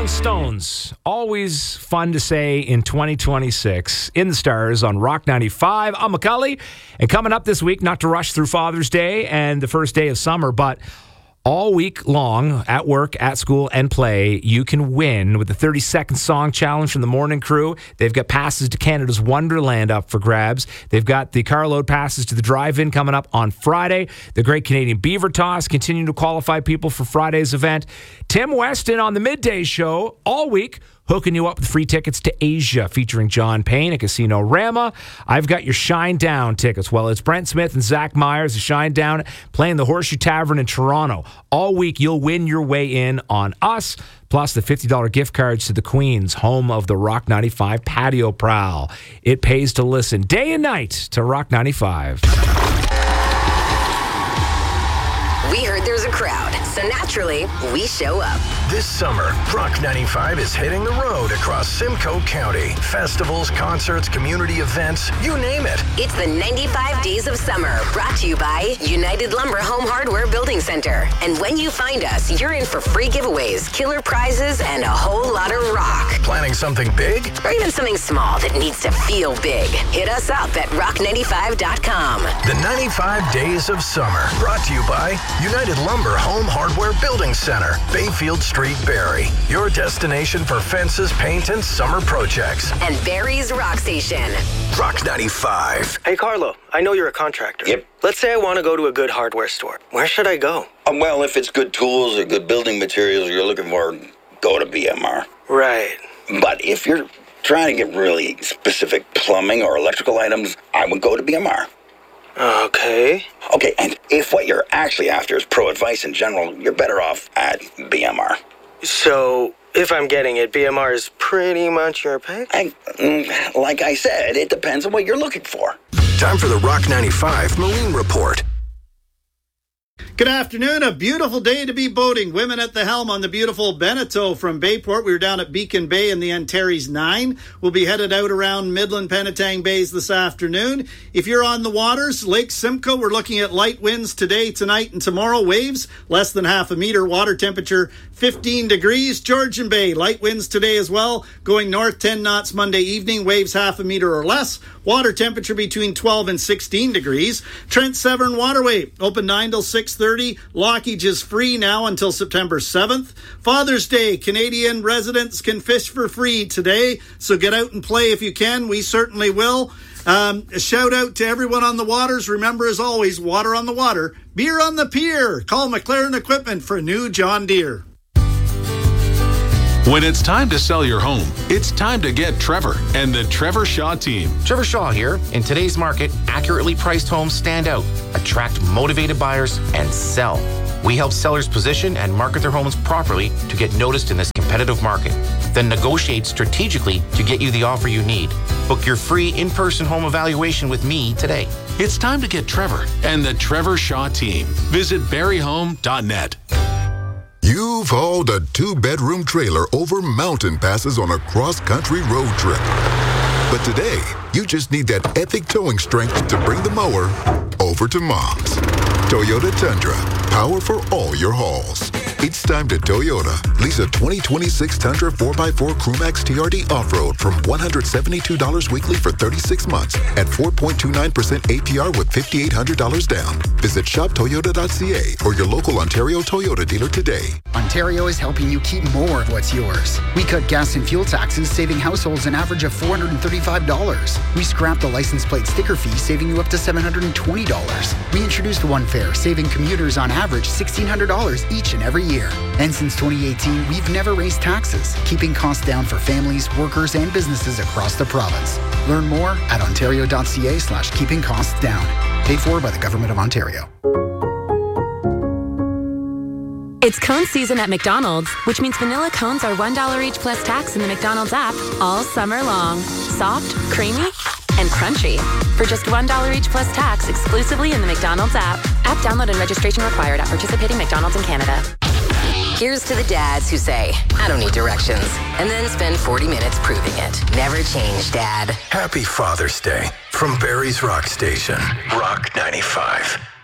Rolling Stones. Always fun to say in 2026. In the Stars on Rock 95. I'm McCully. And coming up this week, not to rush through Father's Day and the first day of summer, but all week long, at work, at school, and play, you can win with the 30-second song challenge from the Morning Crew. They've got passes to Canada's Wonderland up for grabs. They've got the carload passes to the drive-in coming up on Friday. The Great Canadian Beaver Toss continuing to qualify people for Friday's event. Tim Weston on the Midday Show all week, hooking you up with free tickets to Asia featuring John Payne at Casino Rama. I've got your Shine Down tickets. Well, it's Brent Smith and Zach Myers, the Shine Down, playing the Horseshoe Tavern in Toronto. All week, you'll win your way in on us, plus the $50 gift cards to the Queens, home of the Rock 95 Patio Prowl. It pays to listen day and night to Rock 95. We heard there's a crowd, so naturally, we show up. This summer, Rock 95 is hitting the road across Simcoe County. Festivals, concerts, community events, you name it. It's the 95 Days of Summer, brought to you by United Lumber Home Hardware Building Center. And when you find us, you're in for free giveaways, killer prizes, and a whole lot of rock. Planning something big? Or even something small that needs to feel big. Hit us up at rock95.com. The 95 Days of Summer, brought to you by United Lumber Home Hardware Building Center, Bayfield Street, Barrie. Your destination for fences, paint, and summer projects. And Barrie's Rock Station. Rock 95. Hey, Carlo, I know you're a contractor. Yep. Let's say I want to go to a good hardware store. Where should I go? Well, if it's good tools or good building materials you're looking for, go to BMR. Right. But if you're trying to get really specific plumbing or electrical items, I would go to BMR. Okay. Okay, and if what you're actually after is pro advice in general, you're better off at BMR. So, if I'm getting it, BMR is pretty much your pick? Like I said, it depends on what you're looking for. Time for the Rock 95 Marine Report. Good afternoon. A beautiful day to be boating. Women at the helm on the beautiful Beneteau from Bayport. We were down at Beacon Bay in the Antares 9. We'll be headed out around Midland Penetang Bays this afternoon. If you're on the waters, Lake Simcoe, we're looking at light winds today, tonight, and tomorrow. Waves less than half a meter. Water temperature 15 degrees. Georgian Bay, light winds today as well. Going north 10 knots Monday evening. Waves half a meter or less. Water temperature between 12 and 16 degrees. Trent Severn Waterway, open 9 till 6:30. Lockage is free now until September 7th. Father's Day, Canadian residents can fish for free today, so get out and play if you can. We certainly will. A shout out to everyone on the waters. Remember, as always, water on the water, beer on the pier. Call McLaren Equipment for a new John Deere. When it's time to sell your home, it's time to get Trevor and the Trevor Shaw team. Trevor Shaw here. In today's market, accurately priced homes stand out, attract motivated buyers, and sell. We help sellers position and market their homes properly to get noticed in this competitive market. Then negotiate strategically to get you the offer you need. Book your free in-person home evaluation with me today. It's time to get Trevor and the Trevor Shaw team. Visit berryhome.net. You've hauled a 2-bedroom trailer over mountain passes on a cross-country road trip. But today, you just need that epic towing strength to bring the mower over to Mom's. Toyota Tundra, power for all your hauls. It's time to Toyota. Lease a 2026 Tundra 4x4 Crewmax TRD Off-Road from $172 weekly for 36 months at 4.29% APR with $5,800 down. Visit shoptoyota.ca or your local Ontario Toyota dealer today. Ontario is helping you keep more of what's yours. We cut gas and fuel taxes, saving households an average of $435. We scrapped the license plate sticker fee, saving you up to $720. We introduced One Fare, saving commuters on average $1,600 each and every year. And since 2018, we've never raised taxes, keeping costs down for families, workers, and businesses across the province. Learn more at ontario.ca/keeping costs down. Paid for by the Government of Ontario. It's cone season at McDonald's, which means vanilla cones are $1 each plus tax in the McDonald's app all summer long. Soft, creamy, and crunchy. For just $1 each plus tax exclusively in the McDonald's app. App download and registration required at participating McDonald's in Canada. Here's to the dads who say, I don't need directions, and then spend 40 minutes proving it. Never change, Dad. Happy Father's Day from Barrie's Rock Station, Rock 95.